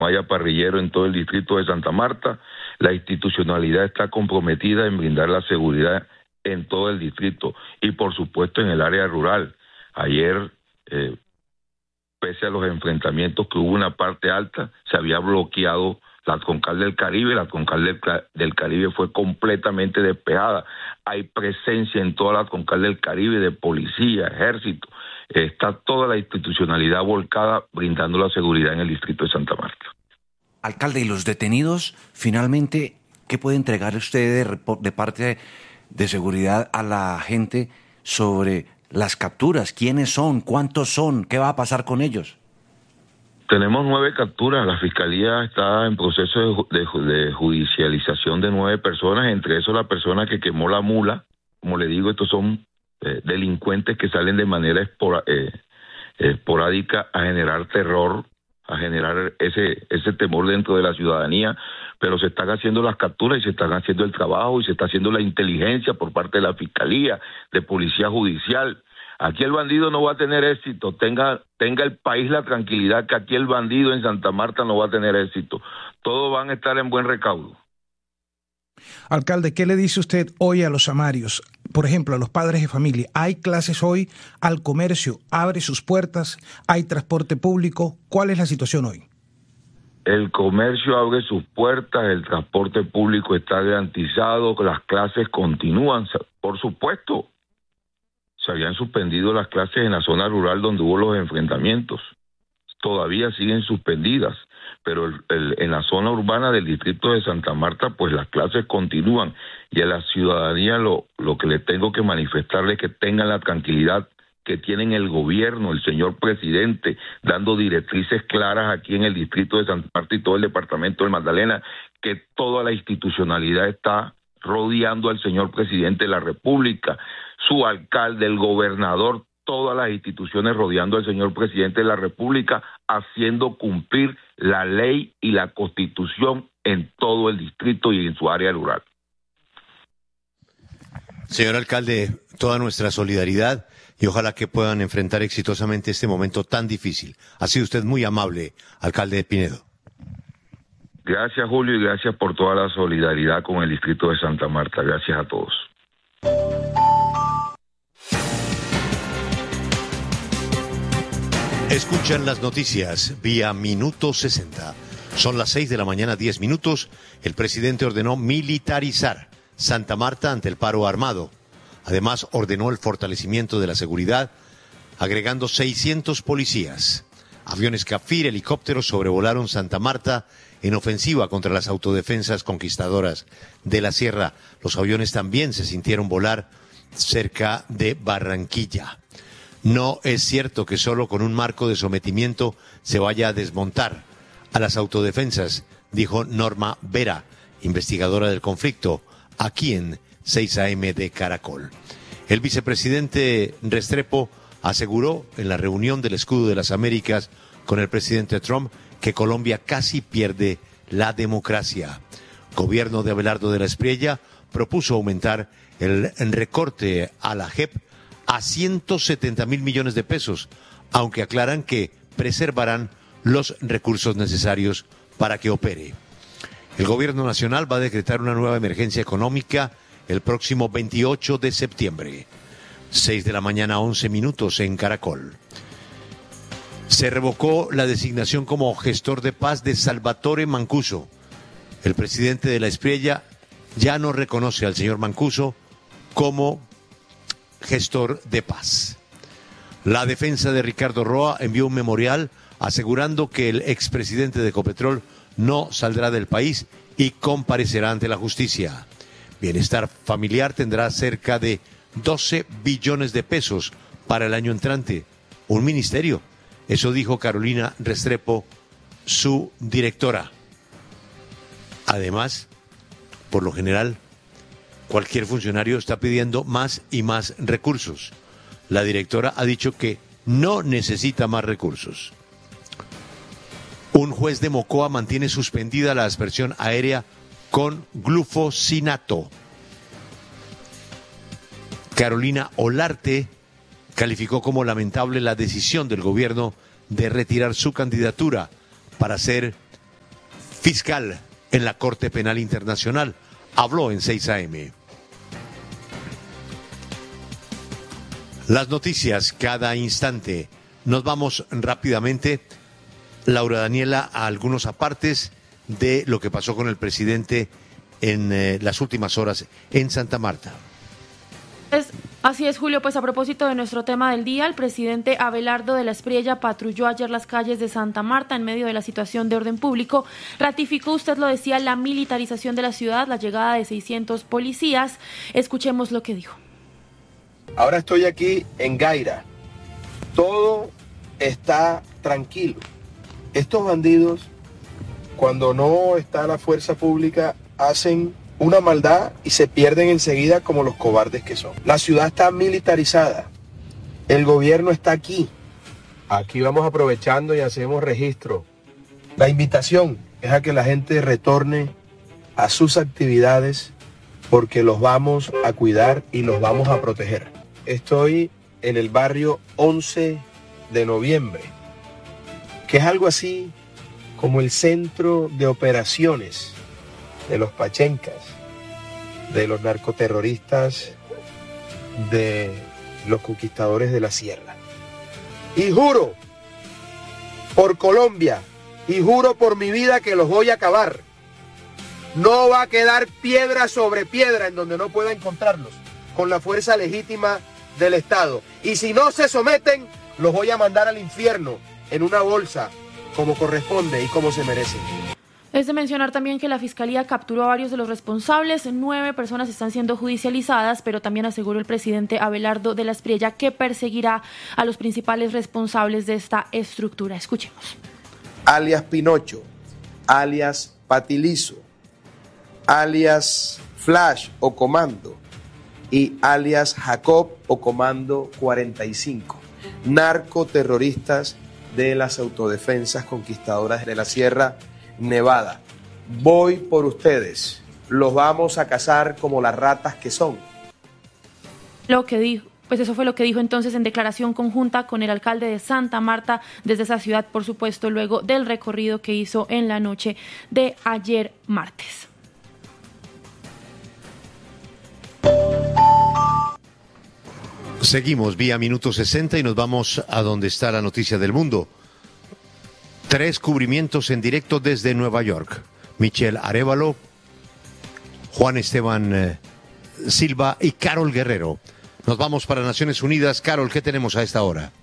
no haya parrillero en todo el distrito de Santa Marta. La institucionalidad está comprometida en brindar la seguridad en todo el distrito y por supuesto en el área rural. Ayer, pese a los enfrentamientos que hubo en una parte alta, se había bloqueado la Troncal del Caribe. La Troncal del Caribe fue completamente despejada. Hay presencia en toda la Troncal del Caribe de policía, ejército. Está toda la institucionalidad volcada brindando la seguridad en el distrito de Santa Marta. Alcalde, ¿y los detenidos finalmente qué puede entregar usted de parte de seguridad a la gente sobre las capturas? ¿Quiénes son? ¿Cuántos son? ¿Qué va a pasar con ellos? Tenemos 9 capturas. La Fiscalía está en proceso de judicialización de 9 personas, entre eso la persona que quemó la mula. Como le digo, estos son delincuentes que salen de manera esporádica a generar terror, a generar ese temor dentro de la ciudadanía, pero se están haciendo las capturas y se están haciendo el trabajo y se está haciendo la inteligencia por parte de la Fiscalía, de Policía Judicial. Aquí el bandido no va a tener éxito, tenga el país la tranquilidad que aquí el bandido en Santa Marta no va a tener éxito. Todos van a estar en buen recaudo. Alcalde, ¿qué le dice usted hoy a los samarios? Por ejemplo, a los padres de familia. ¿Hay clases hoy? ¿Al comercio abre sus puertas? ¿Hay transporte público? ¿Cuál es la situación hoy? El comercio abre sus puertas, el transporte público está garantizado, las clases continúan, por supuesto. Se habían suspendido las clases en la zona rural donde hubo los enfrentamientos. Todavía siguen suspendidas, pero en la zona urbana del distrito de Santa Marta, pues las clases continúan. Y a la ciudadanía lo que le tengo que manifestarle es que tengan la tranquilidad que tienen el gobierno, el señor presidente, dando directrices claras aquí en el distrito de Santa Marta y todo el departamento del Magdalena, que toda la institucionalidad está rodeando al señor presidente de la República, su alcalde, el gobernador, todas las instituciones rodeando al señor presidente de la República, haciendo cumplir la ley y la Constitución en todo el distrito y en su área rural. Señor alcalde, toda nuestra solidaridad y ojalá que puedan enfrentar exitosamente este momento tan difícil. Ha sido usted muy amable, alcalde de Pinedo. Gracias, Julio, y gracias por toda la solidaridad con el distrito de Santa Marta. Gracias a todos. Escuchan las noticias vía Minuto 60. Son las 6 de la mañana, 10 minutos. El presidente ordenó militarizar Santa Marta ante el paro armado. Además, ordenó el fortalecimiento de la seguridad, agregando 600 policías. Aviones Cafir, helicópteros sobrevolaron Santa Marta en ofensiva contra las autodefensas conquistadoras de la sierra. Los aviones también se sintieron volar cerca de Barranquilla. No es cierto que solo con un marco de sometimiento se vaya a desmontar a las autodefensas, dijo Norma Vera, investigadora del conflicto, aquí en 6 AM de Caracol. El vicepresidente Restrepo aseguró en la reunión del Escudo de las Américas con el presidente Trump que Colombia casi pierde la democracia. Gobierno de Abelardo de la Espriella propuso aumentar el recorte a la JEP a 170.000 millones de pesos, aunque aclaran que preservarán los recursos necesarios para que opere. El gobierno nacional va a decretar una nueva emergencia económica el próximo 28 de septiembre. 6 de la mañana, 11 minutos en Caracol. Se revocó la designación como gestor de paz de Salvatore Mancuso. El presidente de la Espriella ya no reconoce al señor Mancuso como gestor de paz. La defensa de Ricardo Roa envió un memorial asegurando que el expresidente de Ecopetrol no saldrá del país y comparecerá ante la justicia. Bienestar familiar tendrá cerca de 12 billones de pesos para el año entrante. Un ministerio. Eso dijo Carolina Restrepo, su directora. Además, por lo general, cualquier funcionario está pidiendo más y más recursos. La directora ha dicho que no necesita más recursos. Un juez de Mocoa mantiene suspendida la aspersión aérea con glufosinato. Carolina Olarte calificó como lamentable la decisión del gobierno de retirar su candidatura para ser fiscal en la Corte Penal Internacional, habló en 6 AM. Las noticias cada instante. Nos vamos rápidamente, Laura Daniela, a algunos apartes de lo que pasó con el presidente en las últimas horas en Santa Marta. Así es, Julio, pues a propósito de nuestro tema del día, el presidente Abelardo de la Espriella patrulló ayer las calles de Santa Marta en medio de la situación de orden público. Ratificó, usted lo decía, la militarización de la ciudad, la llegada de 600 policías. Escuchemos lo que dijo. Ahora estoy aquí en Gaira. Todo está tranquilo. Estos bandidos, cuando no está la fuerza pública, hacen una maldad y se pierden enseguida como los cobardes que son. La ciudad está militarizada. El gobierno está aquí. Aquí vamos aprovechando y hacemos registro. La invitación es a que la gente retorne a sus actividades porque los vamos a cuidar y los vamos a proteger. Estoy en el barrio 11 de noviembre, que es algo así como el centro de operaciones de los pachencas, de los narcoterroristas, de los conquistadores de la sierra. Y juro por Colombia, y juro por mi vida que los voy a acabar. No va a quedar piedra sobre piedra en donde no pueda encontrarlos, con la fuerza legítima del Estado. Y si no se someten, los voy a mandar al infierno en una bolsa, como corresponde y como se merecen. Es de mencionar también que la Fiscalía capturó a varios de los responsables. 9 personas están siendo judicializadas, pero también aseguró el presidente Abelardo de la Espriella que perseguirá a los principales responsables de esta estructura. Escuchemos. Alias Pinocho, alias Patilizo, alias Flash o Comando y alias Jacob o Comando 45, narcoterroristas de las autodefensas conquistadoras de la Sierra Nevada. Voy por ustedes, los vamos a cazar como las ratas que son. Lo que dijo, pues eso fue lo que dijo entonces en declaración conjunta con el alcalde de Santa Marta desde esa ciudad, por supuesto, luego del recorrido que hizo en la noche de ayer martes. Seguimos vía Minuto 60 y nos vamos a donde está la noticia del mundo. 3 cubrimientos en directo desde Nueva York. Michelle Arévalo, Juan Esteban Silva y Carol Guerrero. Nos vamos para Naciones Unidas. Carol, ¿qué tenemos a esta hora?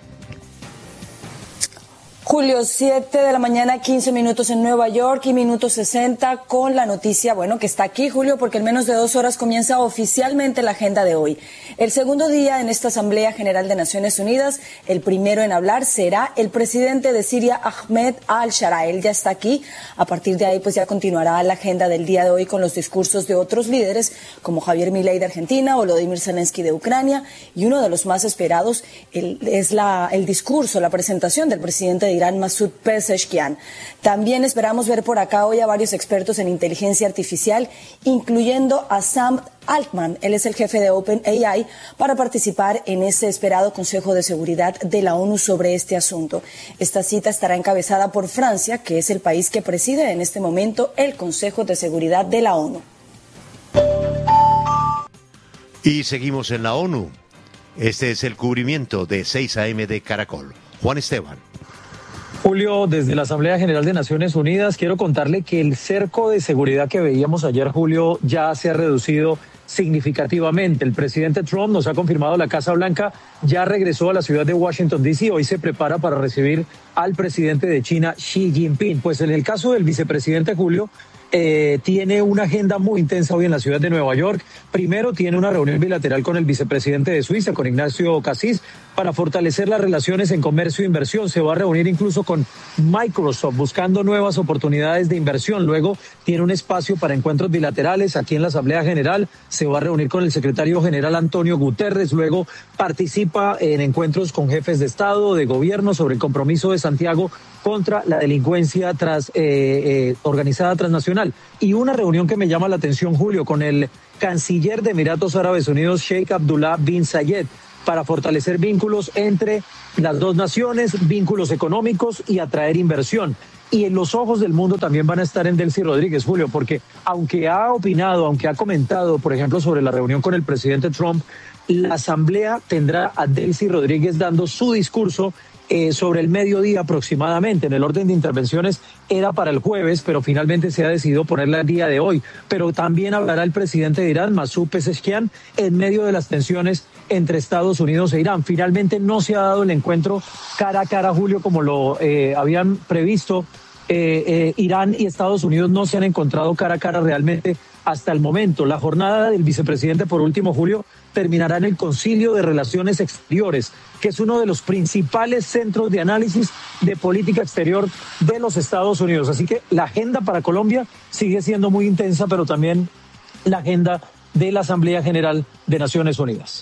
Julio, 7 de la mañana, 15 minutos en Nueva York y minuto 60 con la noticia, que está aquí, Julio, porque en menos de 2 horas comienza oficialmente la agenda de hoy. El segundo día en esta Asamblea General de Naciones Unidas, el primero en hablar será el presidente de Siria, Ahmed al-Shara. Él ya está aquí. A partir de ahí, pues ya continuará la agenda del día de hoy con los discursos de otros líderes, como Javier Milei de Argentina o Volodymyr Zelensky de Ucrania. Y uno de los más esperados es el discurso, la presentación del presidente de Irán, Masoud Pezeshkian. También esperamos ver por acá hoy a varios expertos en inteligencia artificial, incluyendo a Sam Altman. Él es el jefe de OpenAI, para participar en ese esperado Consejo de Seguridad de la ONU sobre este asunto. Esta cita estará encabezada por Francia, que es el país que preside en este momento el Consejo de Seguridad de la ONU. Y seguimos en la ONU. Este es el cubrimiento de 6 AM de Caracol. Juan Esteban. Julio, desde la Asamblea General de Naciones Unidas, quiero contarle que el cerco de seguridad que veíamos ayer, Julio, ya se ha reducido significativamente. El presidente Trump nos ha confirmado la Casa Blanca ya regresó a la ciudad de Washington, D.C. Hoy se prepara para recibir al presidente de China, Xi Jinping. Pues en el caso del vicepresidente, Julio, tiene una agenda muy intensa hoy en la ciudad de Nueva York. Primero tiene una reunión bilateral con el vicepresidente de Suiza, con Ignacio Cassis, para fortalecer las relaciones en comercio e inversión. Se va a reunir incluso con Microsoft buscando nuevas oportunidades de inversión. Luego tiene un espacio para encuentros bilaterales aquí en la Asamblea General. Se va a reunir con el secretario general Antonio Guterres. Luego participa en encuentros con jefes de Estado, de gobierno, sobre el compromiso de Santiago contra la delincuencia organizada transnacional. Y una reunión que me llama la atención, Julio, con el canciller de Emiratos Árabes Unidos, Sheikh Abdullah bin Zayed, para fortalecer vínculos entre las dos naciones, vínculos económicos y atraer inversión. y en los ojos del mundo también van a estar en Delcy Rodríguez, Julio, porque aunque ha opinado, aunque ha comentado, por ejemplo, sobre la reunión con el presidente Trump, la Asamblea tendrá a Delcy Rodríguez dando su discurso sobre el mediodía aproximadamente. En el orden de intervenciones era para el jueves, pero finalmente se ha decidido ponerla el día de hoy. Pero también hablará el presidente de Irán, Masoud Pezeshkian, en medio de las tensiones entre Estados Unidos e Irán. Finalmente no se ha dado el encuentro cara a cara, Julio, como lo habían previsto. Irán y Estados Unidos no se han encontrado cara a cara realmente hasta el momento. La jornada del vicepresidente, por último, Julio, terminará en el Concilio de Relaciones Exteriores, que es uno de los principales centros de análisis de política exterior de los Estados Unidos. Así que la agenda para Colombia sigue siendo muy intensa, pero también la agenda de la Asamblea General de Naciones Unidas.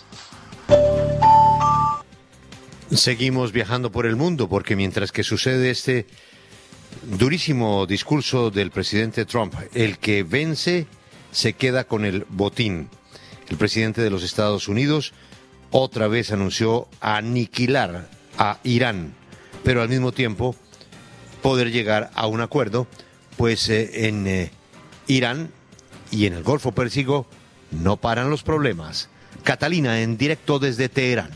Seguimos viajando por el mundo, porque mientras que sucede este durísimo discurso del presidente Trump, el que vence se queda con el botín. El presidente de los Estados Unidos otra vez anunció aniquilar a Irán, pero al mismo tiempo poder llegar a un acuerdo, pues en Irán y en el Golfo Pérsico no paran los problemas. Catalina, en directo desde Teherán.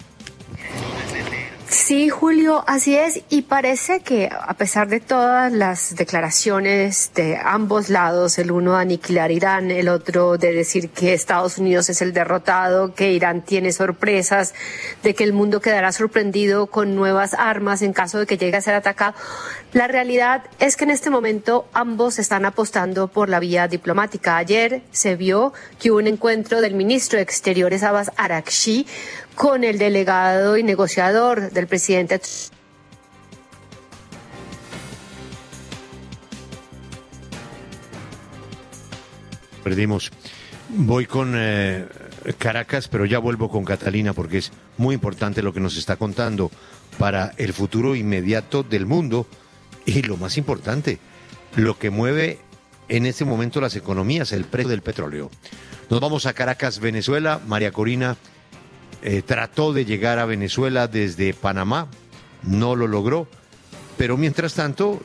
Sí, Julio, así es, y parece que a pesar de todas las declaraciones de ambos lados, el uno de aniquilar Irán, el otro de decir que Estados Unidos es el derrotado, que Irán tiene sorpresas, de que el mundo quedará sorprendido con nuevas armas en caso de que llegue a ser atacado, la realidad es que en este momento ambos están apostando por la vía diplomática. Ayer se vio que hubo un encuentro del ministro de Exteriores Abbas Araghchi con el delegado y negociador del presidente. Perdimos. Voy con Caracas, pero ya vuelvo con Catalina porque es muy importante lo que nos está contando para el futuro inmediato del mundo y lo más importante, lo que mueve en este momento las economías, el precio del petróleo. Nos vamos a Caracas, Venezuela. María Corina trató de llegar a Venezuela desde Panamá, no lo logró, pero mientras tanto,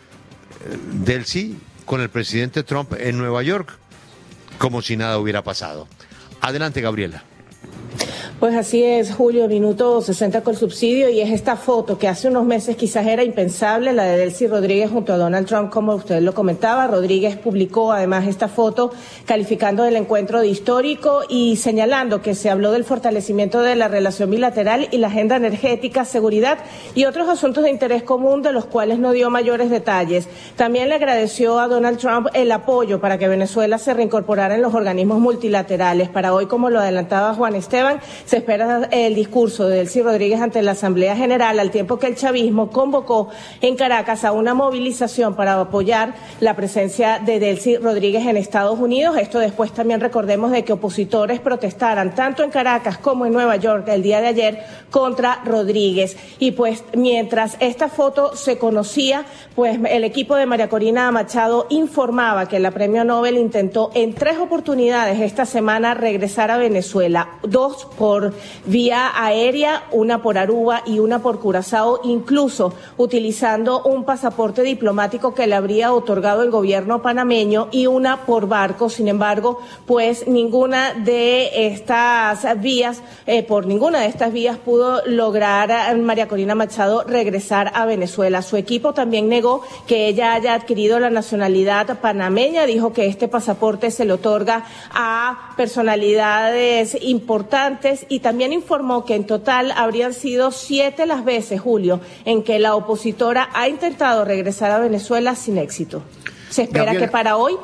Delcy con el presidente Trump en Nueva York, como si nada hubiera pasado. Adelante, Gabriela. Pues así es, Julio, minuto 60 con subsidio, y es esta foto que hace unos meses quizás era impensable, la de Delcy Rodríguez junto a Donald Trump, como usted lo comentaba. Rodríguez publicó además esta foto calificando el encuentro de histórico y señalando que se habló del fortalecimiento de la relación bilateral y la agenda energética, seguridad y otros asuntos de interés común, de los cuales no dio mayores detalles. También le agradeció a Donald Trump el apoyo para que Venezuela se reincorporara en los organismos multilaterales. Para hoy, como lo adelantaba Juan Esteban, se espera el discurso de Delcy Rodríguez ante la Asamblea General, al tiempo que el chavismo convocó en Caracas a una movilización para apoyar la presencia de Delcy Rodríguez en Estados Unidos. Esto después también recordemos de que opositores protestaran tanto en Caracas como en Nueva York el día de ayer contra Rodríguez. Y pues mientras esta foto se conocía, pues el equipo de María Corina Machado informaba que la premio Nobel intentó en 3 oportunidades esta semana regresar a Venezuela, 2 por vía aérea, una por Aruba y una por Curazao, incluso utilizando un pasaporte diplomático que le habría otorgado el gobierno panameño, y una por barco. Sin embargo, pues ninguna de estas vías, por ninguna de estas vías pudo lograr a María Corina Machado regresar a Venezuela. Su equipo también negó que ella haya adquirido la nacionalidad panameña, dijo que este pasaporte se le otorga a personalidades importantes, y también informó que en total habrían sido 7 las veces, Julio, en que la opositora ha intentado regresar a Venezuela sin éxito. Se espera Gabriela, que para hoy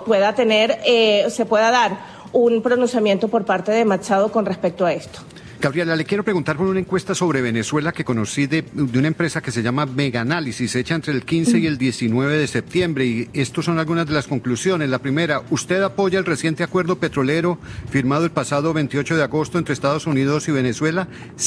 se pueda dar un pronunciamiento por parte de Machado con respecto a esto. Gabriela, le quiero preguntar por una encuesta sobre Venezuela que conocí de una empresa que se llama Mega Análisis, hecha entre el 15 y el 19 de septiembre, y estas son algunas de las conclusiones. La primera: ¿usted apoya el reciente acuerdo petrolero firmado el pasado 28 de agosto entre Estados Unidos y Venezuela?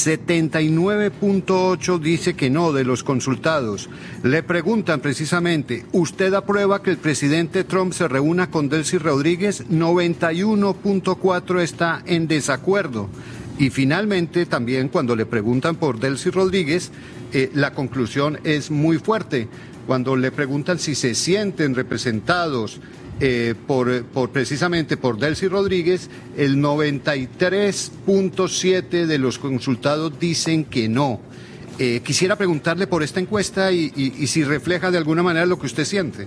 79.8 dice que no de los consultados. Le preguntan precisamente: ¿usted aprueba que el presidente Trump se reúna con Delcy Rodríguez? 91.4 está en desacuerdo. Y finalmente, también cuando le preguntan por Delcy Rodríguez, la conclusión es muy fuerte. cuando le preguntan si se sienten representados precisamente por Delcy Rodríguez, el 93.7% de los consultados dicen que no. Quisiera preguntarle por esta encuesta y si refleja de alguna manera lo que usted siente.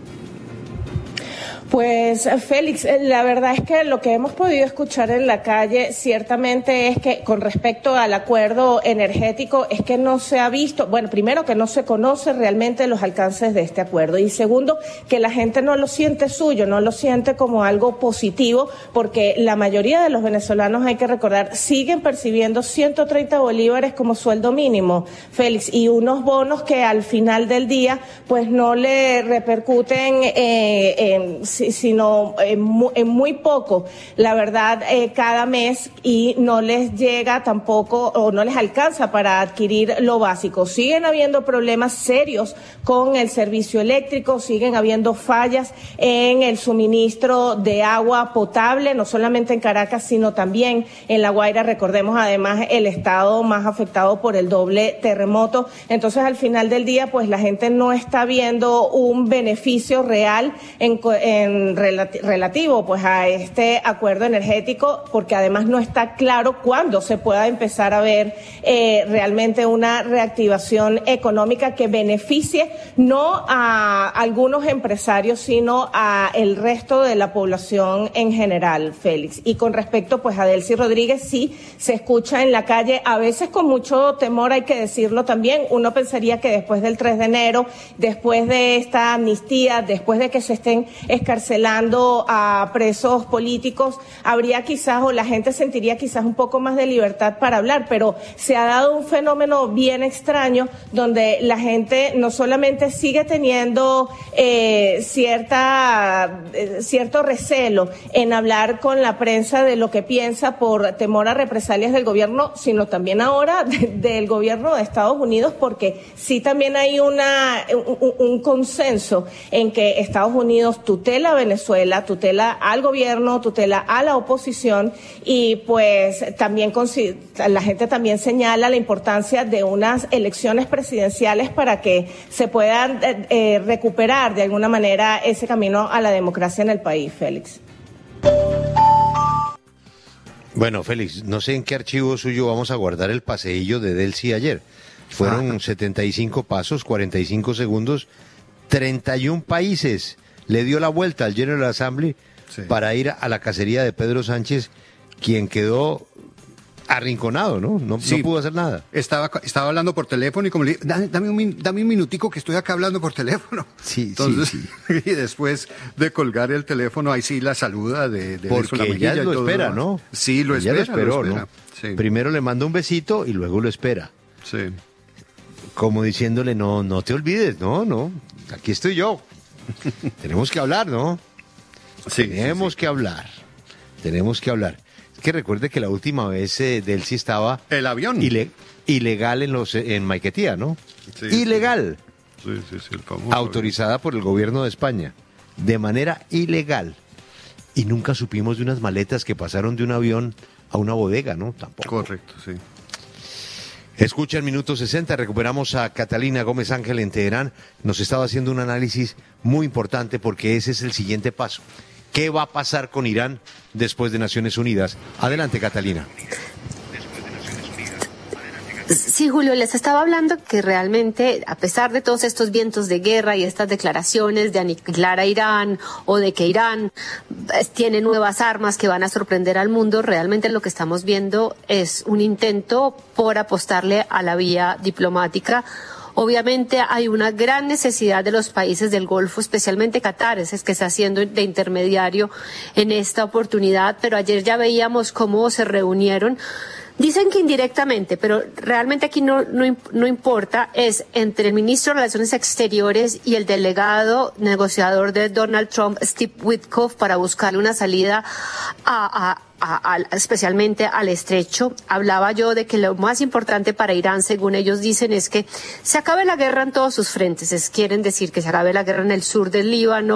Pues Félix, la verdad es que lo que hemos podido escuchar en la calle ciertamente es que con respecto al acuerdo energético es que no se ha visto, bueno, primero que no se conoce realmente los alcances de este acuerdo y segundo que la gente no lo siente suyo, no lo siente como algo positivo porque la mayoría de los venezolanos, hay que recordar, siguen percibiendo 130 bolívares como sueldo mínimo, Félix, y unos bonos que al final del día pues no le repercuten sino en muy poco, la verdad, cada mes y no les llega tampoco o no les alcanza para adquirir lo básico. Siguen habiendo problemas serios con el servicio eléctrico, siguen habiendo fallas en el suministro de agua potable, no solamente en Caracas, sino también en La Guaira. Recordemos además el estado más afectado por el doble terremoto. Entonces, al final del día, pues la gente no está viendo un beneficio real relativo pues a este acuerdo energético, porque además no está claro cuándo se pueda empezar a ver realmente una reactivación económica que beneficie no a algunos empresarios, sino a el resto de la población en general, Félix. Y con respecto pues a Delcy Rodríguez, sí se escucha en la calle, a veces con mucho temor, hay que decirlo también. Uno pensaría que después del 3 de enero, después de esta amnistía, después de que se estén escarcelando a presos políticos, habría quizás, o la gente sentiría quizás un poco más de libertad para hablar, pero se ha dado un fenómeno bien extraño donde la gente no solamente sigue teniendo cierto recelo en hablar con la prensa de lo que piensa por temor a represalias del gobierno, sino también ahora del gobierno de Estados Unidos, porque sí también hay un consenso en que Estados Unidos tutela a Venezuela, tutela al gobierno, tutela a la oposición y pues también la gente también señala la importancia de unas elecciones presidenciales para que se puedan recuperar de alguna manera ese camino a la democracia en el país, Félix. Bueno, Félix, no sé en qué archivo suyo vamos a guardar el paseillo de Delcy ayer. Fueron 75 pasos, 45 segundos, 31 países. Le dio la vuelta al General Assembly para ir a la cacería de Pedro Sánchez, quien quedó arrinconado, ¿no? No pudo hacer nada. Estaba hablando por teléfono y como le dije, dame un minutico que estoy acá hablando por teléfono. Entonces, y después de colgar el teléfono, ahí sí la saluda de porque ella lo espera, ¿no? Sí, lo espera. Esperó, ¿no? Sí. Primero le manda un besito y luego lo espera. Sí. Como diciéndole, no te olvides, no, aquí estoy yo. Tenemos que hablar, ¿no? Tenemos que hablar. Es que recuerde que la última vez Delcy estaba... El avión. Ilegal en Maiquetía, ¿no? Ilegal. Sí, el famoso autorizada avión por el gobierno de España. De manera ilegal. Y nunca supimos de unas maletas que pasaron de un avión a una bodega, ¿no? Tampoco. Correcto, sí. Escucha el minuto 60, recuperamos a Catalina Gómez Ángel en Teherán. Nos estaba haciendo un análisis muy importante porque ese es el siguiente paso. ¿Qué va a pasar con Irán después de Naciones Unidas? Adelante, Catalina. Sí, Julio, les estaba hablando que realmente, a pesar de todos estos vientos de guerra y estas declaraciones de aniquilar a Irán o de que Irán tiene nuevas armas que van a sorprender al mundo, realmente lo que estamos viendo es un intento por apostarle a la vía diplomática. Obviamente hay una gran necesidad de los países del Golfo, especialmente Qatar, es que está haciendo de intermediario en esta oportunidad, pero ayer ya veíamos cómo se reunieron. Dicen que indirectamente, pero realmente aquí no importa, es entre el ministro de Relaciones Exteriores y el delegado negociador de Donald Trump, Steve Witkoff, para buscarle una salida especialmente al estrecho. Hablaba yo de que lo más importante para Irán, según ellos dicen, es que se acabe la guerra en todos sus frentes. Quieren decir que se acabe la guerra en el sur del Líbano,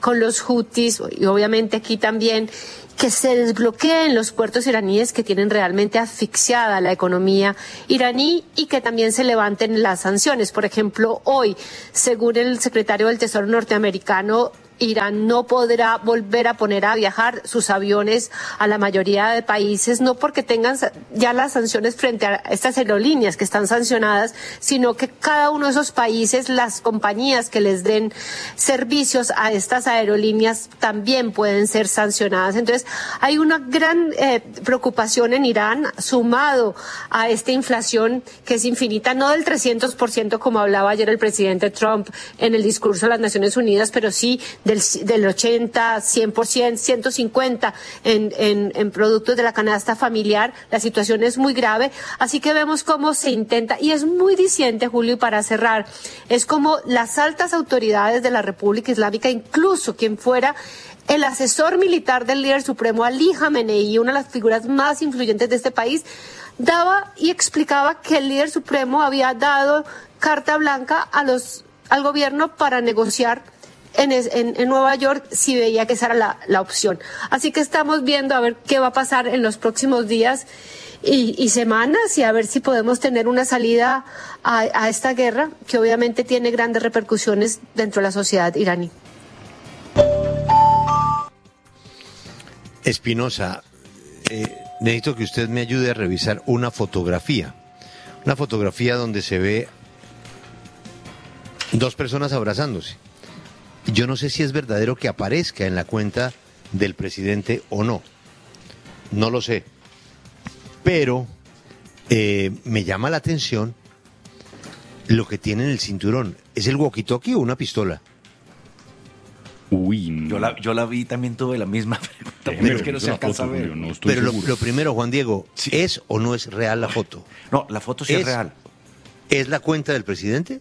con los Houthis y obviamente aquí también, que se desbloqueen los puertos iraníes que tienen realmente asfixiada la economía iraní y que también se levanten las sanciones. Por ejemplo, hoy, según el secretario del Tesoro norteamericano, Irán no podrá volver a poner a viajar sus aviones a la mayoría de países, no porque tengan ya las sanciones frente a estas aerolíneas que están sancionadas, sino que cada uno de esos países, las compañías que les den servicios a estas aerolíneas también pueden ser sancionadas. Entonces, hay una gran preocupación en Irán, sumado a esta inflación que es infinita, no del 300% como hablaba ayer el presidente Trump en el discurso de las Naciones Unidas, pero sí del 80, 100%, 150% en productos de la canasta familiar. La situación es muy grave, así que vemos cómo se intenta, y es muy diciente, Julio, y para cerrar, es como las altas autoridades de la República Islámica, incluso quien fuera el asesor militar del líder supremo, Ali Jamenei, una de las figuras más influyentes de este país, daba y explicaba que el líder supremo había dado carta blanca al gobierno para negociar en Nueva York si veía que esa era la opción. Así que estamos viendo a ver qué va a pasar en los próximos días y semanas, y a ver si podemos tener una salida a esta guerra que obviamente tiene grandes repercusiones dentro de la sociedad iraní. Espinosa, necesito que usted me ayude a revisar una fotografía donde se ve dos personas abrazándose. Yo no sé si es verdadero que aparezca en la cuenta del presidente o no. No lo sé. Pero me llama la atención lo que tiene en el cinturón. ¿Es el walkie-talkie o una pistola? Uy, no. Yo la vi, también tuve la misma pregunta, pero es que no se alcanza a ver. No estoy pero seguro. lo primero, Juan Diego, Sí. ¿es o no es real la foto? No, la foto sí es real. ¿Es la cuenta del presidente?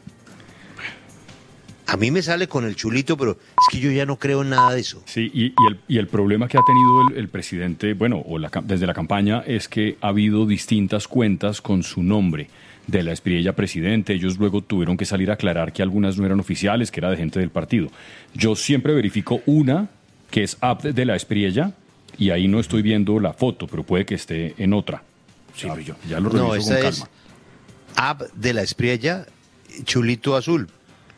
A mí me sale con el chulito, pero es que yo ya no creo en nada de eso. Sí, y el problema que ha tenido el presidente, bueno, desde la campaña, es que ha habido distintas cuentas con su nombre de la Espriella presidente. Ellos luego tuvieron que salir a aclarar que algunas no eran oficiales, que era de gente del partido. Yo siempre verifico una que es app de la Espriella y ahí no estoy viendo la foto, pero puede que esté en otra. Sí, ya lo reviso No, con esa calma. es app de la Espriella, chulito azul.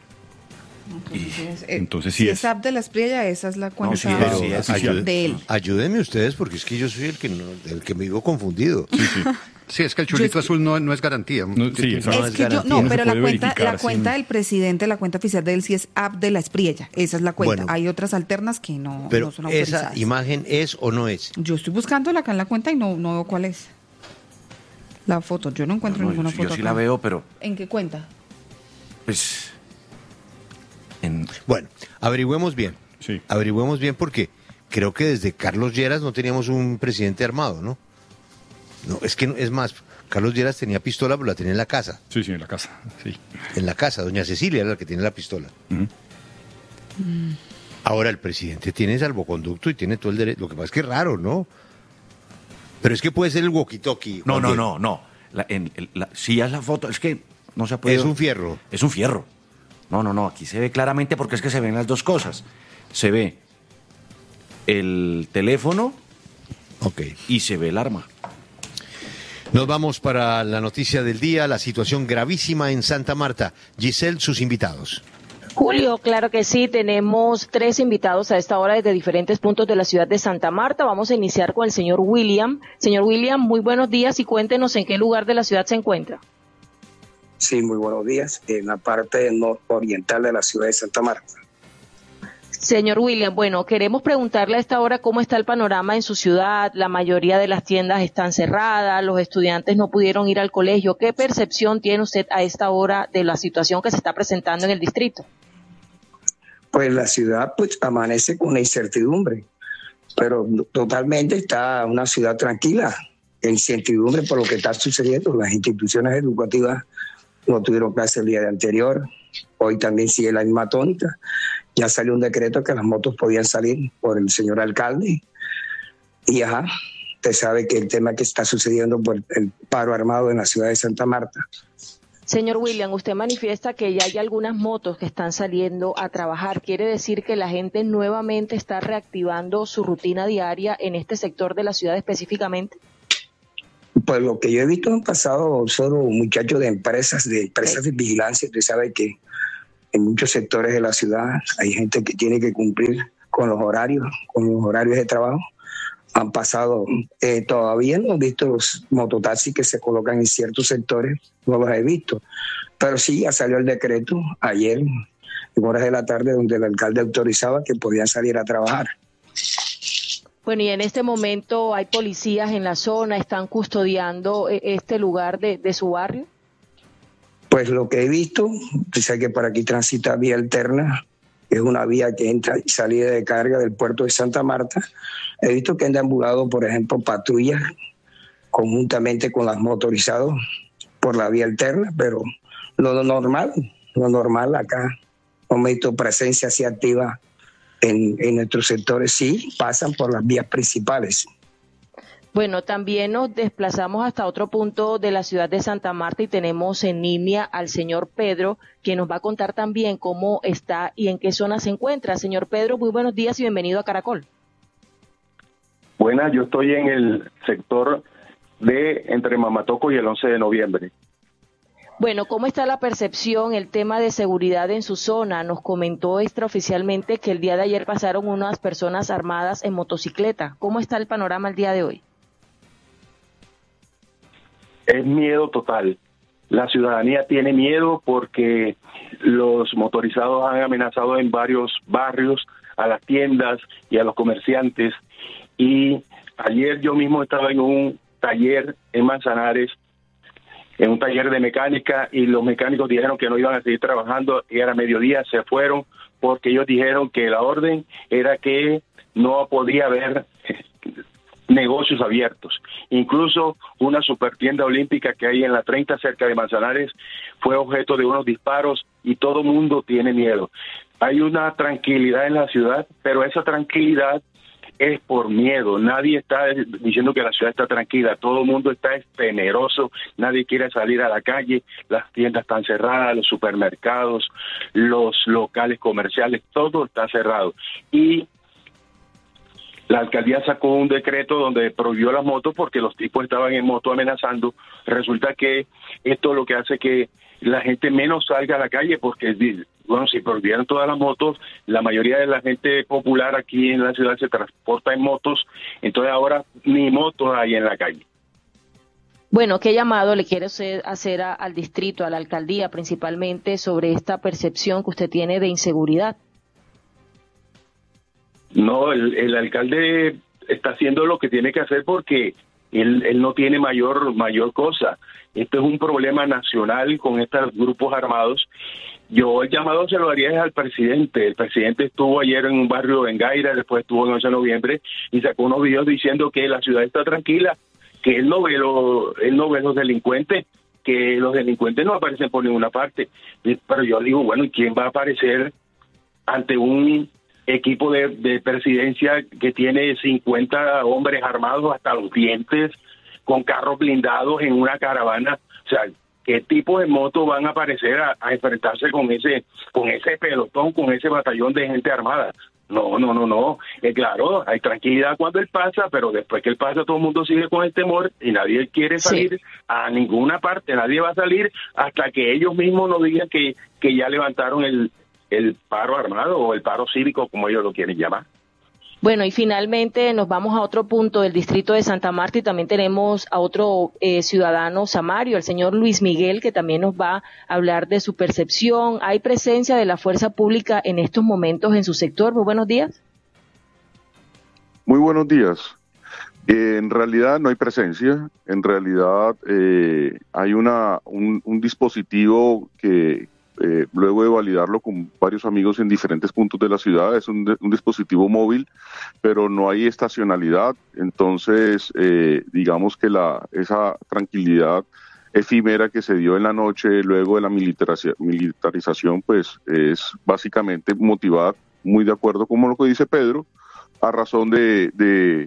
Entonces sí si es. es app de la Espriella, esa es la cuenta sí, Pero sí, es de él. ayúdenme ustedes, porque es que yo soy el que me vivo confundido. Sí, es que el chulito azul no es garantía. No, sí, No exacto. es garantía. No, No se pero la puede cuenta verificar del presidente, la cuenta oficial de él sí es app de la Espriella. Esa es la cuenta. Bueno. Hay otras alternas que no Pero son autorizadas. ¿esa imagen es o no es? Yo estoy buscándola acá en la cuenta y no veo cuál es. La foto, yo no encuentro No, ninguna yo foto sí acá. la veo, pero ¿En qué cuenta? pues Bueno, averigüemos bien. Sí. Averigüemos bien porque creo que desde Carlos Lleras no teníamos un presidente armado, ¿no? No, es que es más, Carlos Lleras tenía pistola, pero la tenía en la casa. Sí, en la casa. Sí. En la casa, doña Cecilia era la que tiene la pistola. Ujú. Ahora el presidente tiene salvoconducto y tiene todo el derecho. Lo que pasa es que es raro, ¿no? Pero es que puede ser el walkie-talkie. no. Juan Diego. Si es la foto, es que no se ha podido. Es un fierro. Es un fierro. No, aquí se ve claramente porque es que se ven las dos cosas. Se ve el teléfono Ok. y se ve el arma. Nos vamos para la noticia del día, la situación gravísima en Santa Marta. Giselle, sus invitados. Julio, claro que sí, tenemos 3 invitados a esta hora desde diferentes puntos de la ciudad de Santa Marta. Vamos a iniciar con el señor William. Señor William, muy buenos días y cuéntenos en qué lugar de la ciudad se encuentra. Sí, muy buenos días. En la parte nororiental de la ciudad de Santa Marta. Señor William, bueno, queremos preguntarle a esta hora cómo está el panorama en su ciudad. La mayoría de las tiendas están cerradas, los estudiantes no pudieron ir al colegio. ¿Qué percepción tiene usted a esta hora de la situación que se está presentando en el distrito? Pues la ciudad pues amanece con una incertidumbre, pero totalmente está una ciudad tranquila, en incertidumbre por lo que está sucediendo. Las instituciones educativas no tuvieron clase el día anterior, hoy también sigue la misma tónica. Ya salió un decreto que las motos podían salir por el señor alcalde. Y usted sabe que el tema que está sucediendo por el paro armado en la ciudad de Santa Marta, Señor William, usted manifiesta que ya hay algunas motos que están saliendo a trabajar. ¿Quiere decir que la gente nuevamente está reactivando su rutina diaria en este sector de la ciudad específicamente? Pues lo que yo he visto han pasado solo muchachos de empresas de vigilancia. Usted sabe que en muchos sectores de la ciudad hay gente que tiene que cumplir con los horarios de trabajo. Han pasado, todavía no he visto los mototaxis que se colocan en ciertos sectores, no los he visto. Pero sí, ya salió el decreto ayer, en horas de la tarde, donde el alcalde autorizaba que podían salir a trabajar. Bueno, y en este momento hay policías en la zona, ¿están custodiando este lugar de su barrio? Pues lo que he visto, sé que por aquí transita vía alterna, es una vía que entra y salida de carga del puerto de Santa Marta. He visto que han deambulado, por ejemplo, patrullas conjuntamente con las motorizadas por la vía alterna, pero lo normal acá, no he visto presencia así activa en nuestros sectores, sí pasan por las vías principales. Bueno, también nos desplazamos hasta otro punto de la ciudad de Santa Marta y tenemos en línea al señor Pedro, quien nos va a contar también cómo está y en qué zona se encuentra. Señor Pedro, muy buenos días y bienvenido a Caracol. Buenas, yo estoy en el sector de entre Mamatoco y el 11 de noviembre. Bueno, ¿cómo está la percepción, el tema de seguridad en su zona? Nos comentó extraoficialmente que el día de ayer pasaron unas personas armadas en motocicleta. ¿Cómo está el panorama el día de hoy? Es miedo total. La ciudadanía tiene miedo porque los motorizados han amenazado en varios barrios a las tiendas y a los comerciantes. Y ayer yo mismo estaba en un taller en Manzanares, en un taller de mecánica, y los mecánicos dijeron que no iban a seguir trabajando, y era mediodía, se fueron porque ellos dijeron que la orden era que no podía haber negocios abiertos. Incluso una supertienda olímpica que hay en la 30 cerca de Manzanares fue objeto de unos disparos y todo mundo tiene miedo. Hay una tranquilidad en la ciudad, pero esa tranquilidad es por miedo. Nadie está diciendo que la ciudad está tranquila, todo el mundo está temeroso, nadie quiere salir a la calle, las tiendas están cerradas, los supermercados, los locales comerciales, todo está cerrado. Y la alcaldía sacó un decreto donde prohibió las motos porque los tipos estaban en moto amenazando. Resulta que esto lo que hace que la gente menos salga a la calle porque, bueno, si prohibieran todas las motos, la mayoría de la gente popular aquí en la ciudad se transporta en motos, entonces ahora ni motos hay en la calle. Bueno, ¿qué llamado le quiere usted hacer al distrito, a la alcaldía principalmente, sobre esta percepción que usted tiene de inseguridad? No, el alcalde está haciendo lo que tiene que hacer porque él no tiene mayor cosa. Esto es un problema nacional con estos grupos armados. Yo el llamado se lo haría al presidente. El presidente estuvo ayer en un barrio en Gaira, después estuvo en 11 de noviembre y sacó unos videos diciendo que la ciudad está tranquila, que él no ve los delincuentes, que los delincuentes no aparecen por ninguna parte. Pero yo digo, bueno, ¿y quién va a aparecer ante un equipo de presidencia que tiene 50 hombres armados hasta los dientes, con carros blindados en una caravana? O sea, ¿qué tipo de motos van a aparecer a enfrentarse con ese pelotón, con ese batallón de gente armada? No. Claro, hay tranquilidad cuando él pasa, pero después que él pasa todo el mundo sigue con el temor y nadie quiere salir a ninguna parte. Nadie va a salir hasta que ellos mismos nos digan que ya levantaron el paro armado o el paro cívico, como ellos lo quieren llamar. Bueno, y finalmente nos vamos a otro punto del distrito de Santa Marta y también tenemos a otro ciudadano samario, el señor Luis Miguel, que también nos va a hablar de su percepción. ¿Hay presencia de la fuerza pública en estos momentos en su sector? Muy buenos días. Muy buenos días. En realidad no hay presencia, en realidad hay un dispositivo que luego de validarlo con varios amigos en diferentes puntos de la ciudad, es un dispositivo móvil, pero no hay estacionalidad, entonces digamos que esa tranquilidad efímera que se dio en la noche luego de la militarización, pues es básicamente motivada, muy de acuerdo con lo que dice Pedro, a razón de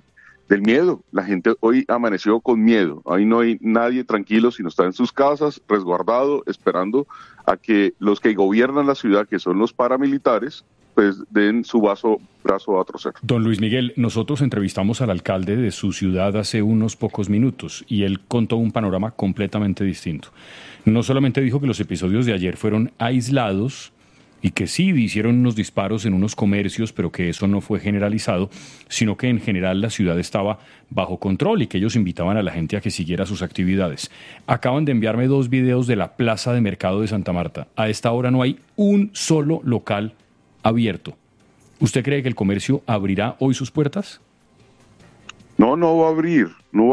del miedo. La gente hoy amaneció con miedo. Ahí no hay nadie tranquilo, sino está en sus casas, resguardado, esperando a que los que gobiernan la ciudad, que son los paramilitares, pues den su brazo a torcer. Don Luis Miguel, nosotros entrevistamos al alcalde de su ciudad hace unos pocos minutos y él contó un panorama completamente distinto. No solamente dijo que los episodios de ayer fueron aislados y que sí hicieron unos disparos en unos comercios, pero que eso no fue generalizado, sino que en general la ciudad estaba bajo control y que ellos invitaban a la gente a que siguiera sus actividades. Acaban de enviarme 2 videos de la plaza de mercado de Santa Marta. A esta hora no hay un solo local abierto. ¿Usted cree que el comercio abrirá hoy sus puertas? No va a abrir.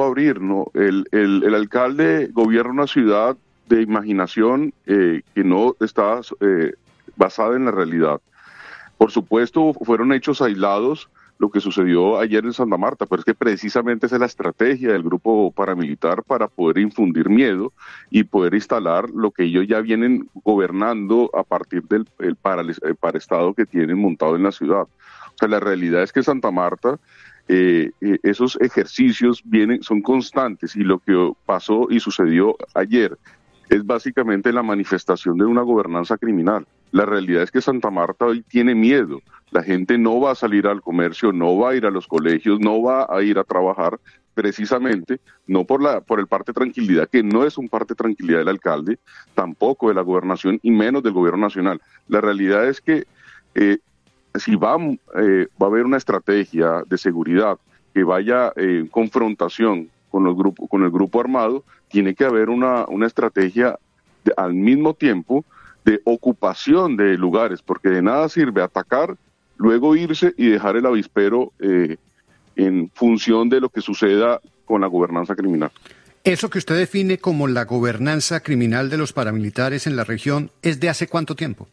El alcalde gobierna una ciudad de imaginación que no está basada en la realidad. Por supuesto, fueron hechos aislados lo que sucedió ayer en Santa Marta, pero es que precisamente esa es la estrategia del grupo paramilitar para poder infundir miedo y poder instalar lo que ellos ya vienen gobernando a partir del paraestado que tienen montado en la ciudad. O sea, la realidad es que Santa Marta, esos ejercicios son constantes, y lo que pasó y sucedió ayer es básicamente la manifestación de una gobernanza criminal. La realidad es que Santa Marta hoy tiene miedo. La gente no va a salir al comercio, no va a ir a los colegios, no va a ir a trabajar, precisamente no por el parte de tranquilidad, que no es un parte de tranquilidad del alcalde, tampoco de la gobernación y menos del gobierno nacional. La realidad es que si va a haber una estrategia de seguridad que vaya en confrontación con el grupo armado, tiene que haber una estrategia al mismo tiempo de ocupación de lugares, porque de nada sirve atacar, luego irse y dejar el avispero en función de lo que suceda con la gobernanza criminal. Eso que usted define como la gobernanza criminal de los paramilitares en la región, ¿es de hace cuánto tiempo?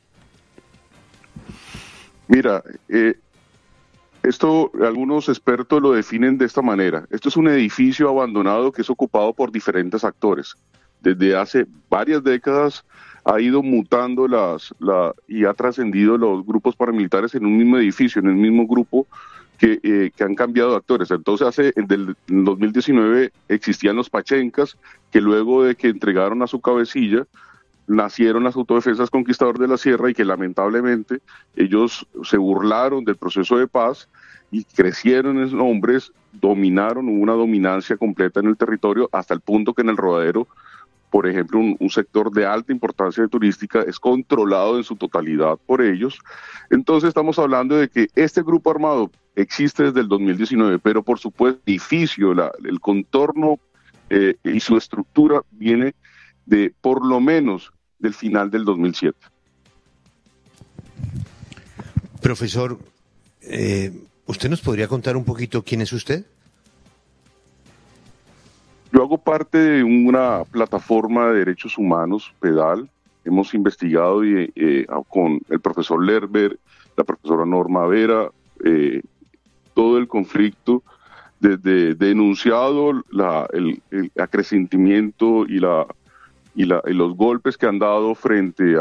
Mira, esto algunos expertos lo definen de esta manera. Esto es un edificio abandonado que es ocupado por diferentes actores. Desde hace varias décadas ha ido mutando y ha trascendido los grupos paramilitares en un mismo edificio, en el mismo grupo que han cambiado de actores. Entonces, en 2019 existían los Pachencas, que luego de que entregaron a su cabecilla, nacieron las Autodefensas Conquistador de la Sierra, y que lamentablemente ellos se burlaron del proceso de paz y crecieron en hombres, dominaron, hubo una dominancia completa en el territorio, hasta el punto que en el Rodadero, por ejemplo, un sector de alta importancia turística es controlado en su totalidad por ellos. Entonces estamos hablando de que este grupo armado existe desde el 2019, pero por supuesto el edificio, el contorno y su estructura viene de por lo menos del final del 2007. Profesor, ¿usted nos podría contar un poquito quién es usted? Yo hago parte de una plataforma de derechos humanos, PEDAL. Hemos investigado con el profesor Lerber, la profesora Norma Vera, todo el conflicto, desde denunciado el acrecentimiento y los golpes que han dado frente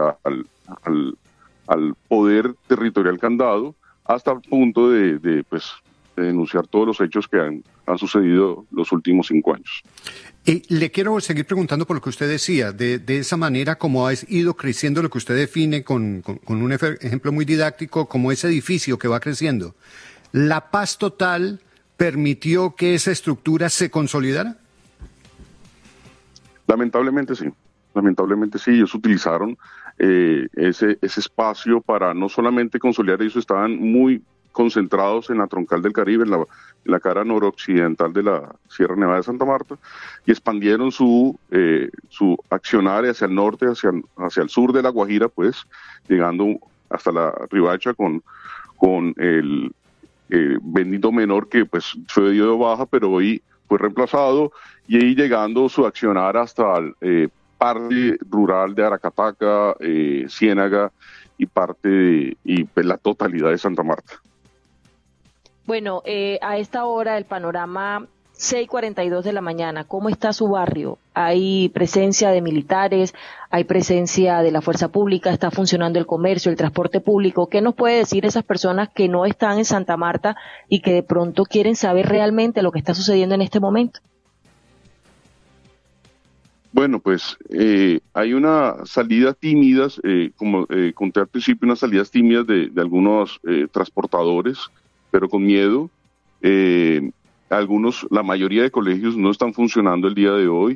al poder territorial que han dado, hasta el punto de denunciar todos los hechos que han sucedido los últimos 5 años. Le quiero seguir preguntando por lo que usted decía, de esa manera como ha ido creciendo lo que usted define con un ejemplo muy didáctico, como ese edificio que va creciendo. ¿La paz total permitió que esa estructura se consolidara? Lamentablemente sí, ellos utilizaron ese espacio para no solamente consolidar, ellos estaban muy concentrados en la troncal del Caribe, en la cara noroccidental de la Sierra Nevada de Santa Marta, y expandieron su accionar hacia el norte, hacia el sur de La Guajira, pues, llegando hasta la Ribacha con el Bendito Menor, que pues fue dio de baja, pero hoy fue reemplazado, y ahí llegando su accionar hasta el parte rural de Aracataca, Ciénaga y pues, la totalidad de Santa Marta. Bueno, a esta hora el panorama 6:42 de la mañana. ¿Cómo está su barrio? ¿Hay presencia de militares? ¿Hay presencia de la fuerza pública? ¿Está funcionando el comercio, el transporte público? ¿Qué nos puede decir esas personas que no están en Santa Marta y que de pronto quieren saber realmente lo que está sucediendo en este momento? Bueno, pues hay unas salidas tímidas, como conté al principio, unas salidas tímidas de algunos transportadores, pero con miedo. La mayoría de colegios no están funcionando el día de hoy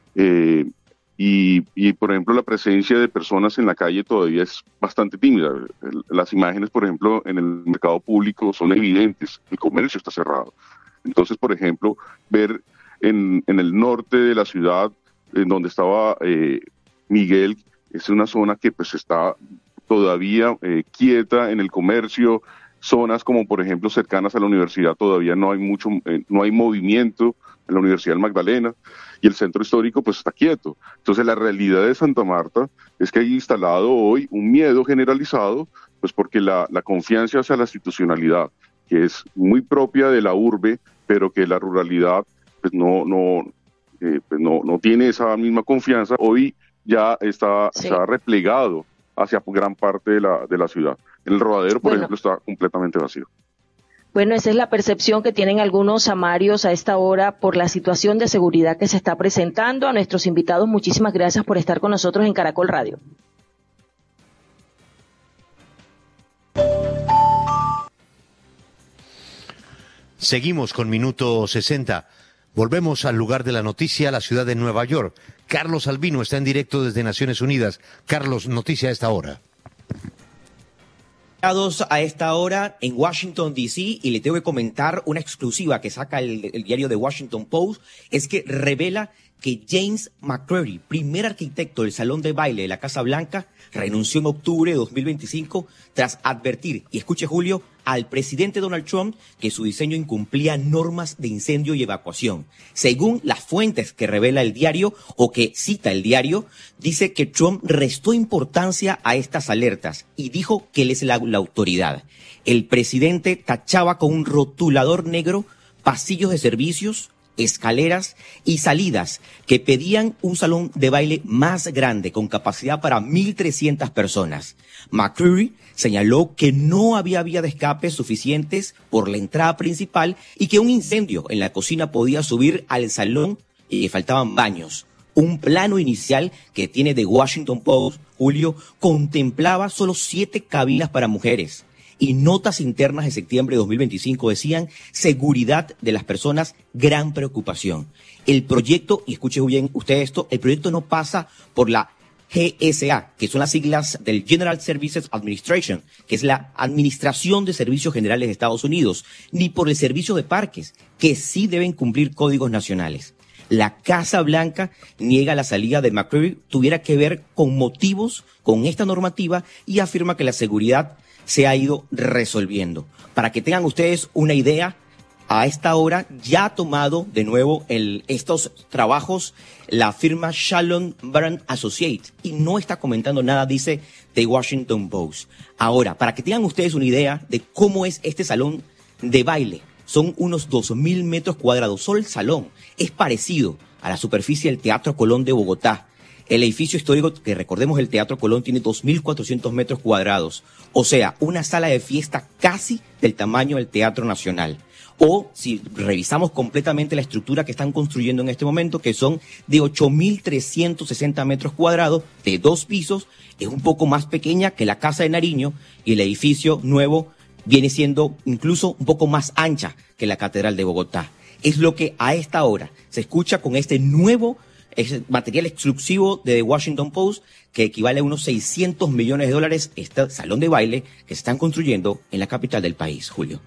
y, por ejemplo, la presencia de personas en la calle todavía es bastante tímida. Las imágenes, por ejemplo, en el mercado público son evidentes, el comercio está cerrado. Entonces, por ejemplo, ver en el norte de la ciudad, en donde estaba Miguel, es una zona que pues está todavía quieta en el comercio. Zonas como, por ejemplo, cercanas a la universidad todavía no hay movimiento en la Universidad del Magdalena, y el centro histórico pues está quieto. Entonces la realidad de Santa Marta es que hay instalado hoy un miedo generalizado, pues porque la confianza hacia la institucionalidad, que es muy propia de la urbe, pero que la ruralidad pues no tiene esa misma confianza, hoy ya está replegado hacia gran parte de la ciudad. El Rodadero, por ejemplo, está completamente vacío. Bueno, esa es la percepción que tienen algunos samarios a esta hora por la situación de seguridad que se está presentando. A nuestros invitados, muchísimas gracias por estar con nosotros en Caracol Radio. Seguimos con Minuto 60. Volvemos al lugar de la noticia, la ciudad de Nueva York. Carlos Albino está en directo desde Naciones Unidas. Carlos, noticia a esta hora. A esta hora en Washington, D.C., y le tengo que comentar una exclusiva que saca el diario The Washington Post, es que revela que James McCreary, primer arquitecto del Salón de Baile de la Casa Blanca, renunció en octubre de 2025 tras advertir, y escuche Julio, al presidente Donald Trump que su diseño incumplía normas de incendio y evacuación. Según las fuentes que revela el diario o que cita el diario, dice que Trump restó importancia a estas alertas y dijo que él es la autoridad. El presidente tachaba con un rotulador negro pasillos de servicios, escaleras y salidas que pedían un salón de baile más grande con capacidad para 1.300 personas. McCreary señaló que no había vía de escape suficientes por la entrada principal y que un incendio en la cocina podía subir al salón y que faltaban baños. Un plano inicial que tiene The Washington Post, Julio, contemplaba solo 7 cabinas para mujeres. Y notas internas de septiembre de 2025 decían seguridad de las personas, gran preocupación. El proyecto, y escuche bien usted esto, el proyecto no pasa por la GSA, que son las siglas del General Services Administration, que es la Administración de Servicios Generales de Estados Unidos, ni por el Servicio de Parques, que sí deben cumplir códigos nacionales. La Casa Blanca niega la salida de McCreary tuviera que ver con motivos con esta normativa y afirma que la seguridad se ha ido resolviendo. Para que tengan ustedes una idea, a esta hora ya ha tomado de nuevo estos trabajos la firma Shalom Brand Associates y no está comentando nada, dice The Washington Post. Ahora, para que tengan ustedes una idea de cómo es este salón de baile, son unos 2.000 metros cuadrados, solo el salón es parecido a la superficie del Teatro Colón de Bogotá. El edificio histórico, que recordemos el Teatro Colón, tiene 2.400 metros cuadrados. O sea, una sala de fiesta casi del tamaño del Teatro Nacional. O si revisamos completamente la estructura que están construyendo en este momento, que son de 8.360 metros cuadrados, de 2 pisos, es un poco más pequeña que la Casa de Nariño y el edificio nuevo viene siendo incluso un poco más ancha que la Catedral de Bogotá. Es lo que a esta hora se escucha con este nuevo material exclusivo de The Washington Post, que equivale a unos $600 millones, este salón de baile que se están construyendo en la capital del país, Julio.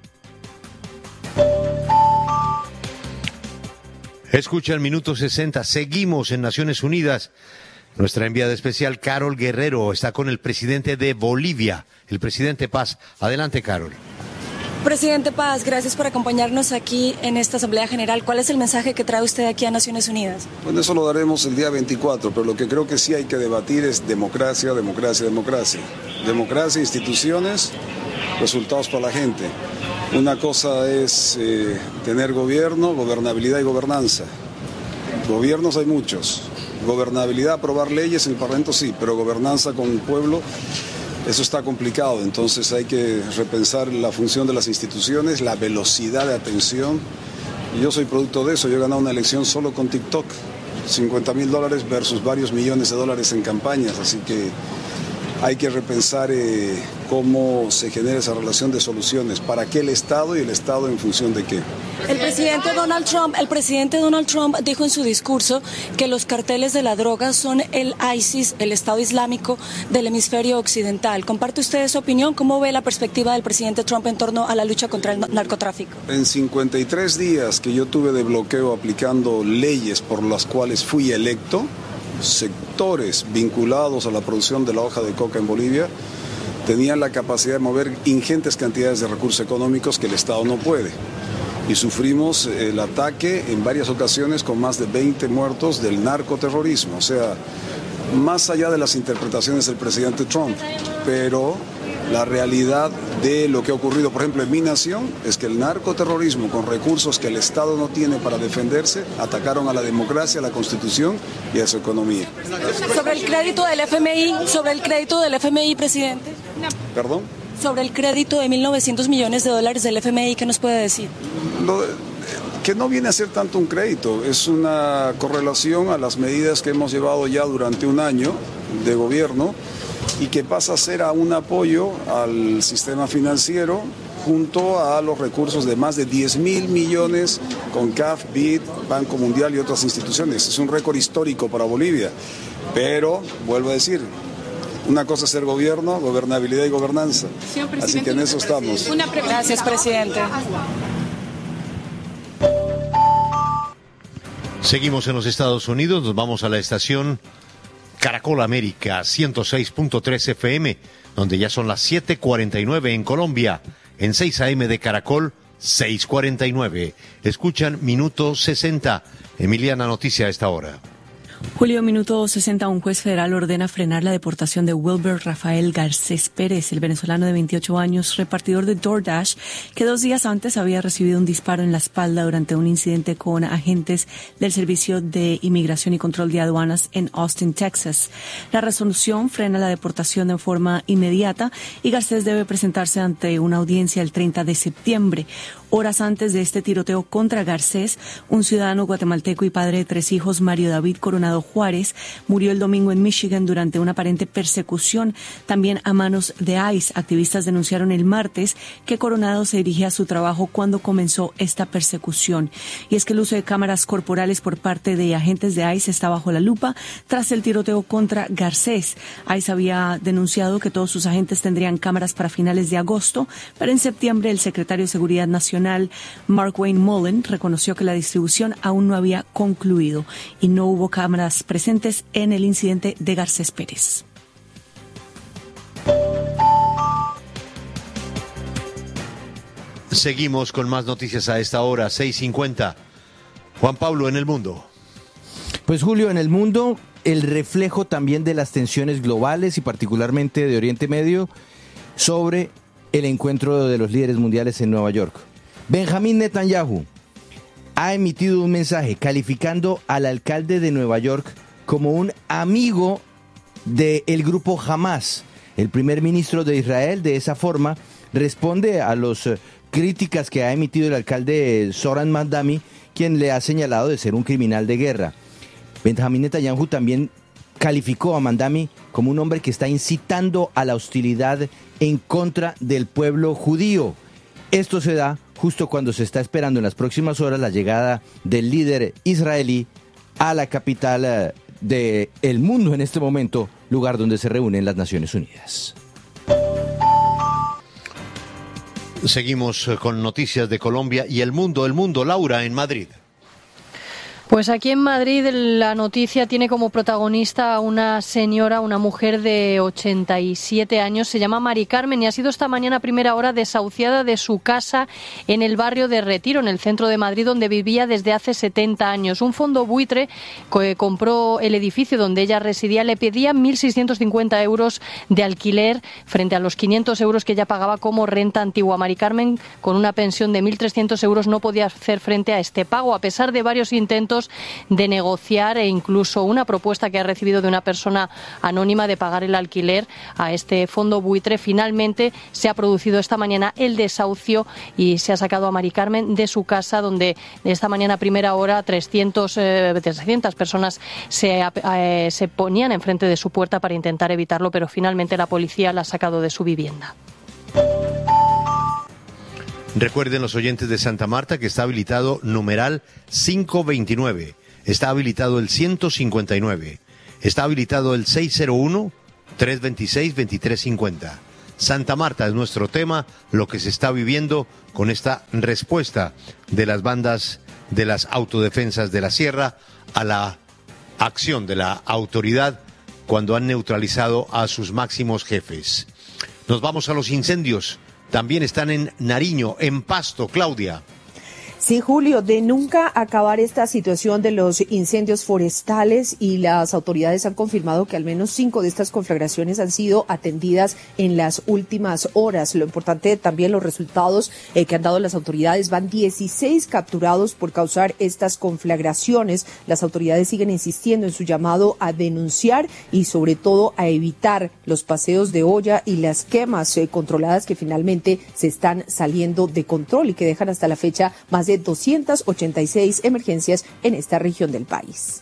Escucha el Minuto 60, seguimos en Naciones Unidas. Nuestra enviada especial, Carol Guerrero, está con el presidente de Bolivia, el presidente Paz. Adelante, Carol. Presidente Paz, gracias por acompañarnos aquí en esta Asamblea General. ¿Cuál es el mensaje que trae usted aquí a Naciones Unidas? Bueno, eso lo daremos el día 24, pero lo que creo que sí hay que debatir es democracia, democracia, democracia. Democracia, instituciones resultados para la gente. Una cosa es tener gobierno, gobernabilidad y gobernanza. Gobiernos hay muchos. Gobernabilidad, aprobar leyes en el Parlamento sí, pero gobernanza con el pueblo, eso está complicado. Entonces hay que repensar la función de las instituciones, la velocidad de atención. Y yo soy producto de eso. Yo he ganado una elección solo con TikTok. $50,000 versus varios millones de dólares en campañas. Así que hay que repensar cómo se genera esa relación de soluciones. ¿Para qué el Estado y el Estado en función de qué? El presidente Donald Trump dijo en su discurso que los carteles de la droga son el ISIS, el Estado Islámico del hemisferio occidental. ¿Comparte usted esa opinión? ¿Cómo ve la perspectiva del presidente Trump en torno a la lucha contra el narcotráfico? En 53 días que yo tuve de bloqueo aplicando leyes por las cuales fui electo, sectores vinculados a la producción de la hoja de coca en Bolivia tenían la capacidad de mover ingentes cantidades de recursos económicos que el Estado no puede. Y sufrimos el ataque en varias ocasiones con más de 20 muertos del narcoterrorismo. O sea, más allá de las interpretaciones del presidente Trump, pero la realidad de lo que ha ocurrido, por ejemplo, en mi nación, es que el narcoterrorismo, con recursos que el Estado no tiene para defenderse, atacaron a la democracia, a la Constitución y a su economía. Sobre el crédito del FMI, presidente. ¿Perdón? Sobre el crédito de $1.900 millones del FMI, ¿qué nos puede decir? Que no viene a ser tanto un crédito, es una correlación a las medidas que hemos llevado ya durante un año de gobierno y que pasa a ser a un apoyo al sistema financiero junto a los recursos de más de 10.000 millones con CAF, BID, Banco Mundial y otras instituciones. Es un récord histórico para Bolivia, pero vuelvo a decir, una cosa es ser gobierno, gobernabilidad y gobernanza. Así que en eso estamos. Gracias, presidente. Seguimos en los Estados Unidos, nos vamos a la estación Caracol América 106.3 FM, donde ya son las 7:49 en Colombia, en 6 AM de Caracol, 6:49. Escuchan Minuto 60. Emiliana, noticia a esta hora. Julio, minuto 60, un juez federal ordena frenar la deportación de Wilber Rafael Garcés Pérez, el venezolano de 28 años, repartidor de DoorDash, que 2 días antes había recibido un disparo en la espalda durante un incidente con agentes del Servicio de Inmigración y Control de Aduanas en Austin, Texas. La resolución frena la deportación de forma inmediata y Garcés debe presentarse ante una audiencia el 30 de septiembre. Horas antes de este tiroteo contra Garcés, un ciudadano guatemalteco y padre de 3 hijos, Mario David Coronado Juárez, murió el domingo en Michigan durante una aparente persecución, también a manos de ICE. Activistas denunciaron el martes que Coronado se dirigía a su trabajo cuando comenzó esta persecución. Y es que el uso de cámaras corporales por parte de agentes de ICE está bajo la lupa tras el tiroteo contra Garcés. ICE había denunciado que todos sus agentes tendrían cámaras para finales de agosto, pero en septiembre el secretario de Seguridad Nacional, Mark Wayne Mullen, reconoció que la distribución aún no había concluido y no hubo cámaras presentes en el incidente de Garcés Pérez. Seguimos con más noticias a esta hora, 6:50. Juan Pablo, en el mundo. Pues Julio, en el mundo, el reflejo también de las tensiones globales y particularmente de Oriente Medio sobre el encuentro de los líderes mundiales en Nueva York. Benjamín Netanyahu ha emitido un mensaje calificando al alcalde de Nueva York como un amigo del grupo Hamas. El primer ministro de Israel, de esa forma, responde a las críticas que ha emitido el alcalde Zoran Mandami, quien le ha señalado de ser un criminal de guerra. Benjamín Netanyahu también calificó a Mandami como un hombre que está incitando a la hostilidad en contra del pueblo judío. Esto se da justo cuando se está esperando en las próximas horas la llegada del líder israelí a la capital del mundo en este momento, lugar donde se reúnen las Naciones Unidas. Seguimos con noticias de Colombia y el mundo. Laura, en Madrid. Pues aquí en Madrid la noticia tiene como protagonista a una señora, una mujer de 87 años, se llama Mari Carmen y ha sido esta mañana a primera hora desahuciada de su casa en el barrio de Retiro, en el centro de Madrid, donde vivía desde hace 70 años. Un fondo buitre que compró el edificio donde ella residía le pedía 1.650 euros de alquiler frente a los 500 euros que ella pagaba como renta antigua. Mari Carmen, con una pensión de 1.300 euros, no podía hacer frente a este pago, a pesar de varios intentos de negociar e incluso una propuesta que ha recibido de una persona anónima de pagar el alquiler a este fondo buitre. Finalmente se ha producido esta mañana el desahucio y se ha sacado a Mari Carmen de su casa, donde esta mañana a primera hora 300 personas se ponían enfrente de su puerta para intentar evitarlo, pero finalmente la policía la ha sacado de su vivienda. Recuerden los oyentes de Santa Marta que está habilitado numeral 529, está habilitado el 159, está habilitado el 601-326-2350. Santa Marta es nuestro tema, lo que se está viviendo con esta respuesta de las bandas de las autodefensas de la Sierra a la acción de la autoridad cuando han neutralizado a sus máximos jefes. Nos vamos a los incendios. También están en Nariño, en Pasto. Claudia. Sí, Julio, de nunca acabar esta situación de los incendios forestales, y las autoridades han confirmado que al menos 5 de estas conflagraciones han sido atendidas en las últimas horas. Lo importante también los resultados que han dado las autoridades: van 16 capturados por causar estas conflagraciones. Las autoridades siguen insistiendo en su llamado a denunciar y sobre todo a evitar los paseos de olla y las quemas controladas que finalmente se están saliendo de control y que dejan hasta la fecha más de 286 emergencias en esta región del país.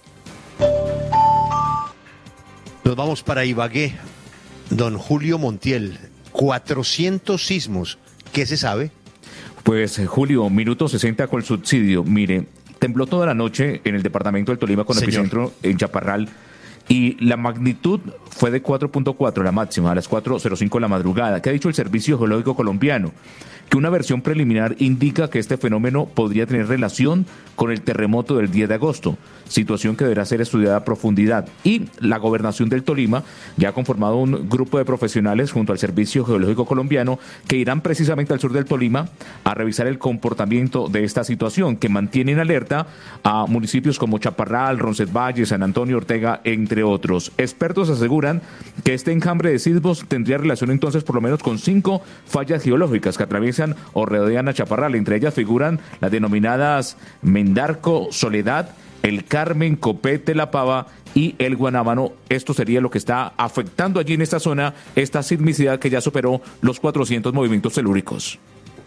Nos vamos para Ibagué. Don Julio Montiel, 400 sismos. ¿Qué se sabe? Pues Julio, minuto 60 con el subsidio. Mire, tembló toda la noche en el departamento del Tolima con epicentro en Chaparral. Y la magnitud fue de 4.4, la máxima, a las 4:05 de la madrugada. ¿Qué ha dicho el Servicio Geológico Colombiano? Que una versión preliminar indica que este fenómeno podría tener relación con el terremoto del 10 de agosto, situación que deberá ser estudiada a profundidad. Y la Gobernación del Tolima ya ha conformado un grupo de profesionales junto al Servicio Geológico Colombiano que irán precisamente al sur del Tolima a revisar el comportamiento de esta situación, que mantiene en alerta a municipios como Chaparral, Roncesvalles, San Antonio, Ortega, entre otros. Expertos aseguran que este enjambre de sismos tendría relación entonces por lo menos con 5 fallas geológicas que atraviesan o rodean a Chaparral. Entre ellas figuran las denominadas Mendarco, Soledad, El Carmen, Copete, La Pava y El Guanábano. Esto sería lo que está afectando allí en esta zona, esta sismicidad que ya superó los 400 movimientos telúricos.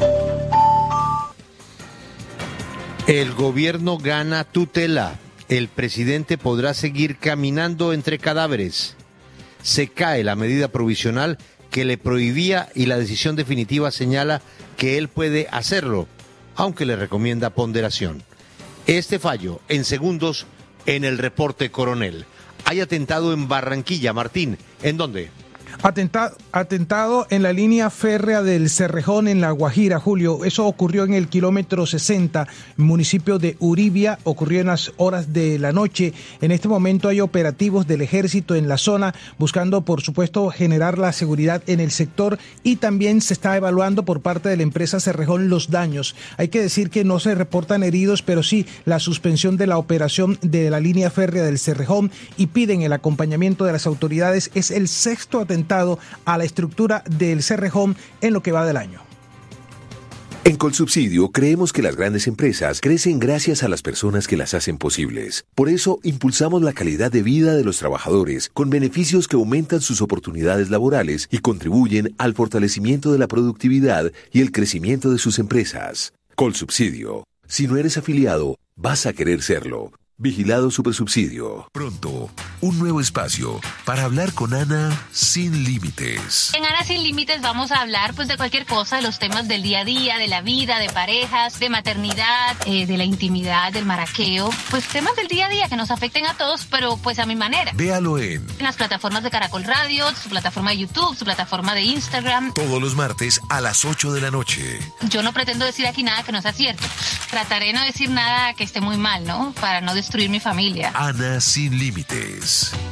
El gobierno gana tutela. El presidente podrá seguir caminando entre cadáveres. Se cae la medida provisional que le prohibía y la decisión definitiva señala que él puede hacerlo, aunque le recomienda ponderación. Este fallo en segundos en el reporte Coronel. Hay atentado en Barranquilla. Martín, ¿en dónde? Atentado en la línea férrea del Cerrejón en La Guajira, Julio. Eso ocurrió en el kilómetro 60, municipio de Uribia. Ocurrió en las horas de la noche. En este momento hay operativos del ejército en la zona buscando, por supuesto, generar la seguridad en el sector, y también se está evaluando por parte de la empresa Cerrejón los daños. Hay que decir que no se reportan heridos, pero sí la suspensión de la operación de la línea férrea del Cerrejón, y piden el acompañamiento de las autoridades. Es el 6º atentado a la estructura del Cerrejón en lo que va del año. En Colsubsidio creemos que las grandes empresas crecen gracias a las personas que las hacen posibles. Por eso impulsamos la calidad de vida de los trabajadores con beneficios que aumentan sus oportunidades laborales y contribuyen al fortalecimiento de la productividad y el crecimiento de sus empresas. Colsubsidio. Si no eres afiliado, vas a querer serlo. Vigilado Supersubsidio. Pronto, un nuevo espacio para hablar con Ana sin límites. En Ana sin límites vamos a hablar pues de cualquier cosa, de los temas del día a día, de la vida, de parejas, de maternidad, de la intimidad, del maraqueo, pues temas del día a día que nos afecten a todos, pero pues a mi manera. Véalo en las plataformas de Caracol Radio, su plataforma de YouTube, su plataforma de Instagram. Todos los martes a las 8 de la noche. Yo no pretendo decir aquí nada que no sea cierto. Trataré de no decir nada que esté muy mal, ¿no? Para no decir destruir mi familia. Ana sin límites.